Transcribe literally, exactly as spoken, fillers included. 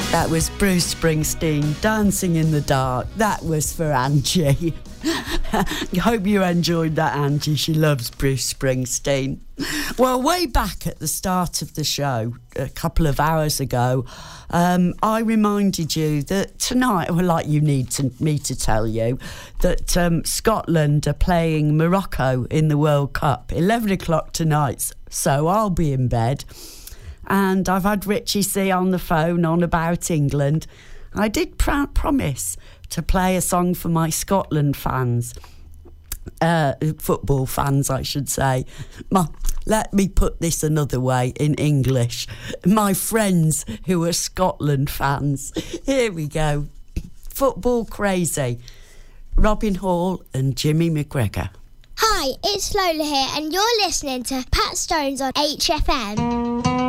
That was Bruce Springsteen, Dancing in the Dark. That was for Angie. I hope you enjoyed that, Angie. She loves Bruce Springsteen. Well, way back at the start of the show, a couple of hours ago, um, I reminded you that tonight, well, like you need to, me to tell you, that um, Scotland are playing Morocco in the World Cup, eleven o'clock tonight, so I'll be in bed. And I've had Richie C on the phone on about England. I did pr- promise to play a song for my Scotland fans, uh, football fans, I should say. My, let me put this another way in English. My friends who are Scotland fans. Here we go. Football crazy. Robin Hall and Jimmy McGregor. Hi, it's Lola here, and you're listening to Pat Stones on H F M.